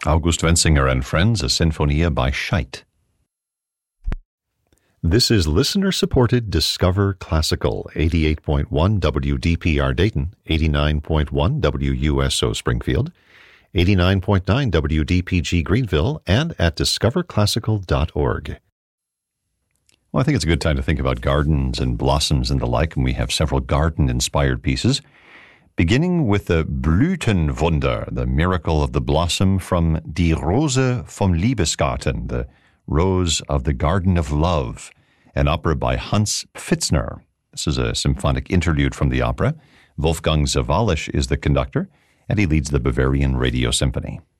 August Wenzinger and Friends, a Sinfonia by Scheidt. This is listener-supported Discover Classical, 88.1 WDPR Dayton, 89.1 WUSO Springfield, 89.9 WDPG Greenville, and at discoverclassical.org. Well, I think it's a good time to think about gardens and blossoms and the like, and we have several garden-inspired pieces, beginning with the Blütenwunder, the miracle of the blossom, from Die Rose vom Liebesgarten, the Rose of the Garden of Love, an opera by Hans Pfitzner. This is a symphonic interlude from the opera. Wolfgang Sawallisch is the conductor, and he leads the Bavarian Radio Symphony.